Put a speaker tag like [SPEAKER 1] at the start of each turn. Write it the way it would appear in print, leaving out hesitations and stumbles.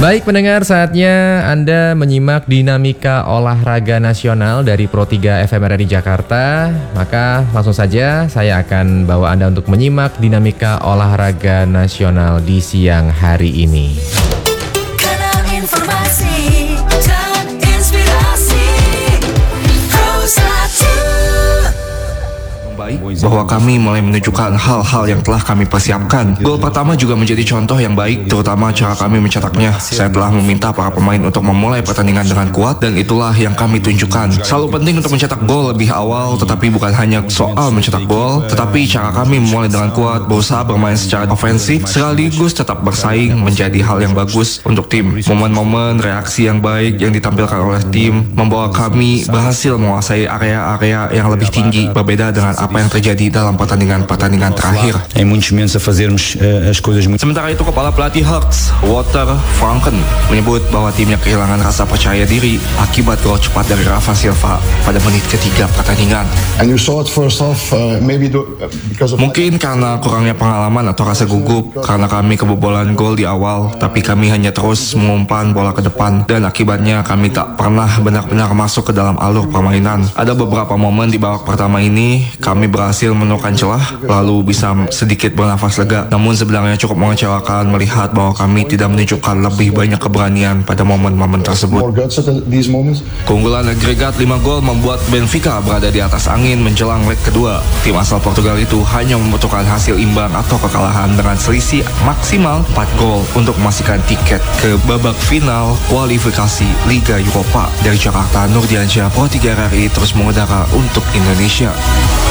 [SPEAKER 1] Baik pendengar, saatnya Anda menyimak dinamika olahraga nasional dari Pro 3 FM RRI Jakarta. Maka langsung saja saya akan bawa Anda untuk menyimak dinamika olahraga nasional di siang hari ini.
[SPEAKER 2] Kanal informasi dan inspirasi Pro 1.
[SPEAKER 3] Bahwa kami mulai menunjukkan hal-hal yang telah kami persiapkan. Gol pertama juga menjadi contoh yang baik, terutama cara kami mencetaknya. Saya telah meminta para pemain untuk memulai pertandingan dengan kuat, dan itulah yang kami tunjukkan. Selalu penting untuk mencetak gol lebih awal, tetapi bukan hanya soal mencetak gol, tetapi cara kami memulai dengan kuat, berusaha bermain secara ofensif, sekaligus tetap bersaing menjadi hal yang bagus untuk tim. Momen-momen reaksi yang baik yang ditampilkan oleh tim membawa kami berhasil menguasai area-area yang lebih tinggi, berbeda dengan apa yang terjadi dalam pertandingan-pertandingan terakhir.
[SPEAKER 4] Em muitos momentos a fazermos as coisas muito.
[SPEAKER 3] Sementara itu, Kepala Pelatih Hearts, Walter Franken, menyebut bahwa timnya kehilangan rasa percaya diri akibat gol cepat dari Rafa Silva pada menit ketiga pertandingan.
[SPEAKER 5] And you saw it first half, because of
[SPEAKER 3] Mungkin karena kurangnya pengalaman atau rasa gugup, karena kami kebobolan gol di awal, tapi kami hanya terus mengumpan bola ke depan, dan akibatnya kami tak pernah benar-benar masuk ke dalam alur permainan. Ada beberapa momen di babak pertama ini, kami berhasil menemukan celah, lalu bisa sedikit bernafas lega. Namun sebenarnya cukup mengecewakan melihat bahwa kami tidak menunjukkan lebih banyak keberanian pada momen-momen tersebut.
[SPEAKER 5] more guts at these moments.
[SPEAKER 3] Keunggulan agregat 5 gol membuat Benfica berada di atas angin menjelang leg kedua. Tim asal Portugal itu hanya membutuhkan hasil imbang atau kekalahan dengan selisih maksimal 4 gol untuk memastikan tiket ke babak final kualifikasi Liga Eropa. Dari Jakarta, Nurdiansyah, Pro 3 RRI terus mengudara untuk Indonesia.